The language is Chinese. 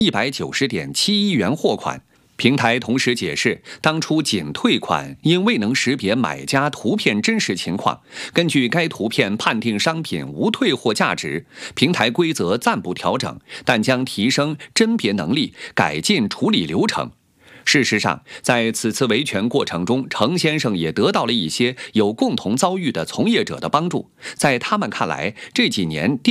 190.71元货款。平台同时解释，当初仅退款因未能识别买家图片真实情况，根据该图片判定商品无退货价值。平台规则暂不调整，但将提升甄别能力，改进处理流程。事实上，在此次维权过程中，程先生也得到了一些有共同遭遇的从业者的帮助。在他们看来，这几年